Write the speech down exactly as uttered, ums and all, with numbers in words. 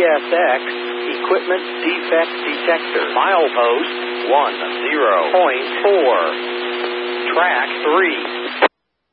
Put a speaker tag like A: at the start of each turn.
A: S X Equipment Defect Detector. Milepost one zero point four. Track three.